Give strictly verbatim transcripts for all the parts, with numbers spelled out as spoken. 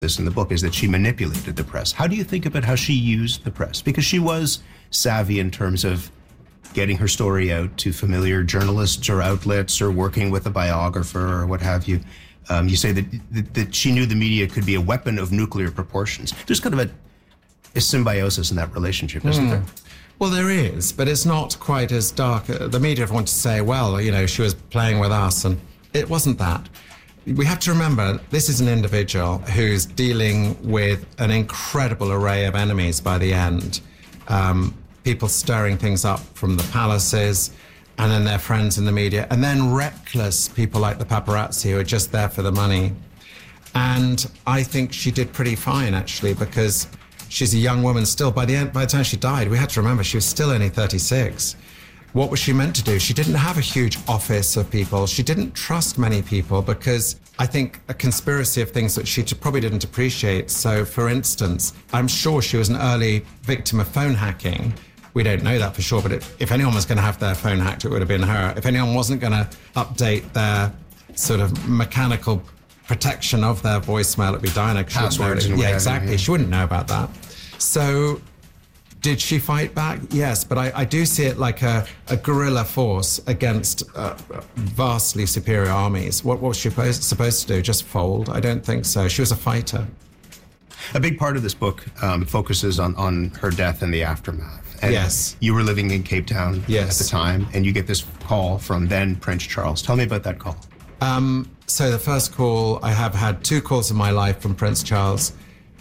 this in the book, is that she manipulated the press. How do you think about how she used the press? Because she was savvy in terms of getting her story out to familiar journalists or outlets or working with a biographer or what have you. Um, you say that, that that she knew the media could be a weapon of nuclear proportions. There's kind of a, a symbiosis in that relationship, isn't mm. there? Well, there is, but it's not quite as dark. The media want to say, well, you know, she was playing with us, and it wasn't that. We have to remember, this is an individual who's dealing with an incredible array of enemies by the end. Um, people stirring things up from the palaces, and then their friends in the media, and then reckless people like the paparazzi who are just there for the money. And I think she did pretty fine, actually, because she's a young woman still. By the end, by the time she died, we had to remember she was still only thirty-six. What was she meant to do? She didn't have a huge office of people. She didn't trust many people because I think a conspiracy of things that she probably didn't appreciate. So, for instance, I'm sure she was an early victim of phone hacking. We don't know that for sure, but if, if anyone was going to have their phone hacked, it would have been her. If anyone wasn't going to update their sort of mechanical protection of their voicemail, it'd be Diana. Passwords and yeah, whatever, exactly. Yeah. She wouldn't know about that. So, did she fight back? Yes, but I, I do see it like a, a guerrilla force against uh, vastly superior armies. What, what was she supposed, supposed to do? Just fold? I don't think so. She was a fighter. A big part of this book um, focuses on, on her death and the aftermath. And yes. You were living in Cape Town yes. at the time, and you get this call from then Prince Charles. Tell me about that call. Um, so the first call, I have had two calls in my life from Prince Charles,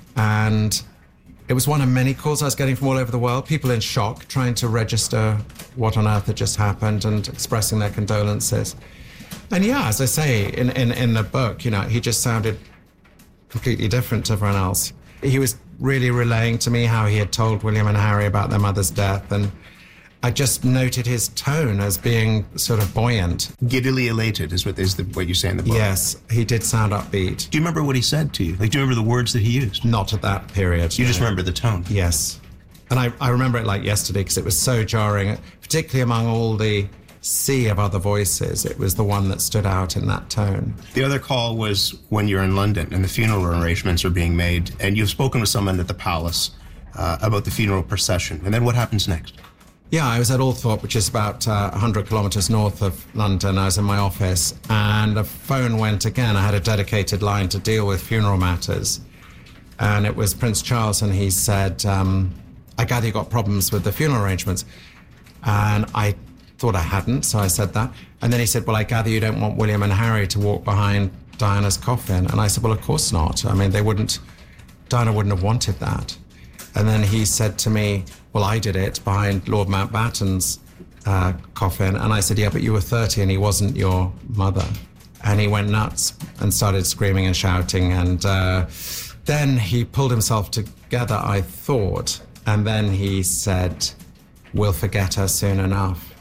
and it was one of many calls I was getting from all over the world, people in shock, trying to register what on earth had just happened and expressing their condolences. And yeah, as I say in, in, in the book, you know, he just sounded completely different to everyone else. He was really relaying to me how he had told William and Harry about their mother's death, and I just noted his tone as being sort of buoyant. Giddily elated is what is the, what you say in the book. Yes, he did sound upbeat. Do you remember what he said to you? Like, do you remember the words that he used? Not at that period. You no. just remember the tone? Yes. And I, I remember it like yesterday because it was so jarring, particularly among all the sea of other voices. It was the one that stood out in that tone. The other call was when you're in London and the funeral arrangements are being made, and you've spoken with someone at the palace uh, about the funeral procession. And then what happens next? Yeah, I was at Althorpe, which is about uh, one hundred kilometres north of London. I was in my office, and the phone went again. I had a dedicated line to deal with funeral matters. And it was Prince Charles, and he said, um, I gather you got problems with the funeral arrangements. And I thought I hadn't, so I said that. And then he said, well, I gather you don't want William and Harry to walk behind Diana's coffin. And I said, well, of course not. I mean, they wouldn't, Diana wouldn't have wanted that. And then he said to me, well, I did it behind Lord Mountbatten's uh, coffin. And I said, yeah, but you were thirty and he wasn't your mother. And he went nuts and started screaming and shouting. And uh, then he pulled himself together, I thought. And then he said, we'll forget her soon enough.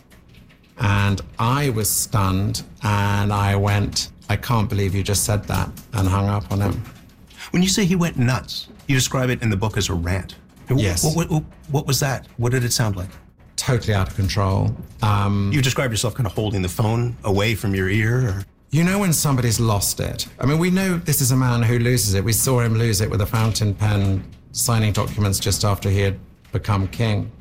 And I was stunned, and I went, I can't believe you just said that, and hung up on him. When you say he went nuts, you describe it in the book as a rant. Yes. What, what, what was that? What did it sound like? Totally out of control. Um, you described yourself kind of holding the phone away from your ear? Or? You know when somebody's lost it? I mean, we know this is a man who loses it. We saw him lose it with a fountain pen, signing documents just after he had become king.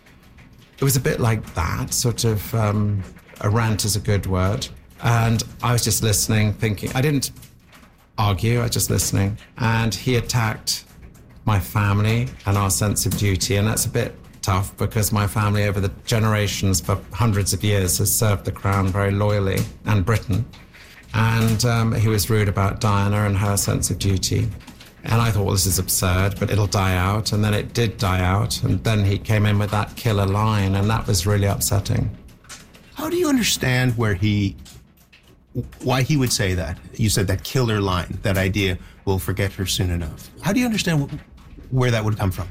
It was a bit like that, sort of, um, a rant is a good word. And I was just listening, thinking, I didn't argue, I was just listening. And he attacked my family and our sense of duty, and that's a bit tough because my family over the generations for hundreds of years has served the crown very loyally, and Britain. And um, he was rude about Diana and her sense of duty. And I thought, well, this is absurd, but it'll die out. And then it did die out. And then he came in with that killer line, and that was really upsetting. How do you understand where he, why he would say that? You said that killer line, that idea, we'll forget her soon enough. How do you understand where that would come from?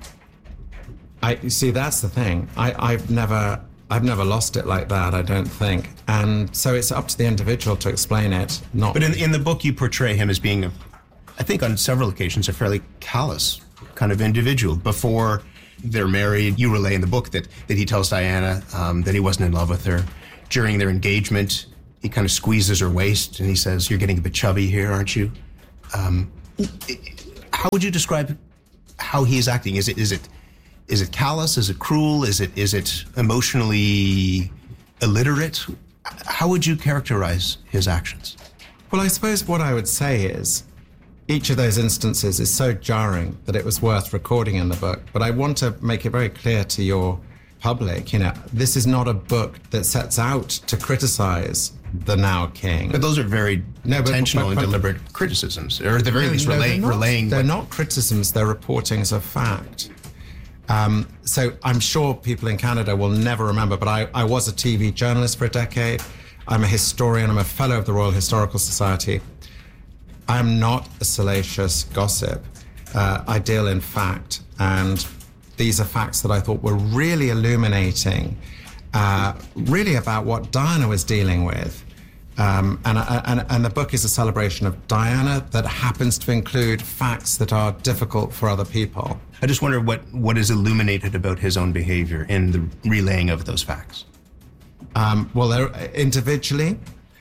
I see, that's the thing. I, I've never, I've never lost it like that, I don't think. And so it's up to the individual to explain it, not... But in, in the book, you portray him as being, a, I think on several occasions, a fairly callous kind of individual. Before they're married, you relay in the book that, that he tells Diana um, that he wasn't in love with her. During their engagement, he kind of squeezes her waist and he says, you're getting a bit chubby here, aren't you? Um, How would you describe how he is acting? Is it is it is it callous? Is it cruel? Is it is it emotionally illiterate? How would you characterize his actions? Well, I suppose what I would say is each of those instances is so jarring that it was worth recording in the book. But I want to make it very clear to your public, you know, this is not a book that sets out to criticize the now king. But those are very No, but- intentional but- but- and deliberate criticisms, or at the very No, least no, relay, they're not. relaying. They're what- not criticisms, they're reportings of fact. Um, so I'm sure people in Canada will never remember, but I, I was a T V journalist for a decade. I'm a historian, I'm a fellow of the Royal Historical Society. I'm not a salacious gossip. Uh, I deal in fact, and these are facts that I thought were really illuminating, uh, really about what Diana was dealing with. Um, and, and, and the book is a celebration of Diana that happens to include facts that are difficult for other people. I just wonder what, what is illuminated about his own behavior in the relaying of those facts. Um, well, they're, individually,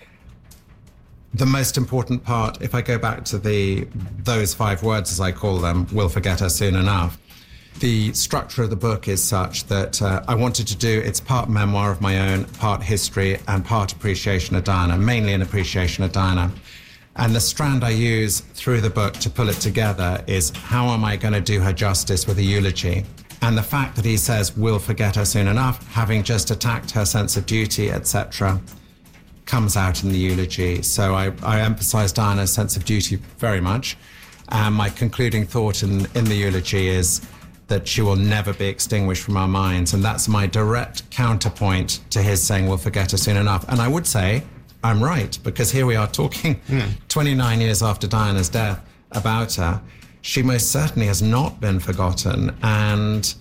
the most important part, if I go back to the those five words, as I call them, we'll forget her soon enough. The structure of the book is such that uh, I wanted to do, it's part memoir of my own, part history, and part appreciation of Diana, mainly an appreciation of Diana. And the strand I use through the book to pull it together is how am I going to do her justice with a eulogy? And the fact that he says, we'll forget her soon enough, having just attacked her sense of duty, et cetera, comes out in the eulogy. So I, I emphasize Diana's sense of duty very much. And my concluding thought in, in the eulogy is that she will never be extinguished from our minds. And that's my direct counterpoint to his saying, we'll forget her soon enough. And I would say, I'm right, because here we are talking mm. twenty-nine years after Diana's death about her. She most certainly has not been forgotten, and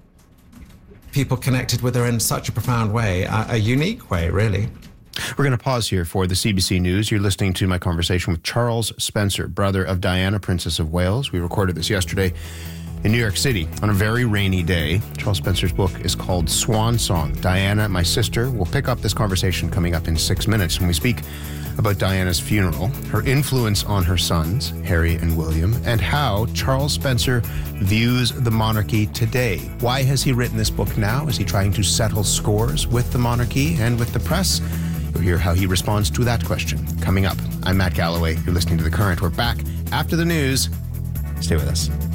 people connected with her in such a profound way, a, a unique way, really. We're going to pause here for the C B C News. You're listening to my conversation with Charles Spencer, brother of Diana, Princess of Wales. We recorded this yesterday in New York City on a very rainy day. Charles Spencer's book is called Swan Song, Diana, My Sister. We'll pick up this conversation coming up in six minutes when we speak about Diana's funeral, her influence on her sons, Harry and William, and how Charles Spencer views the monarchy today. Why has he written this book now? Is he trying to settle scores with the monarchy and with the press? You'll hear how he responds to that question coming up. I'm Matt Galloway. You're listening to The Current. We're back after the news. Stay with us.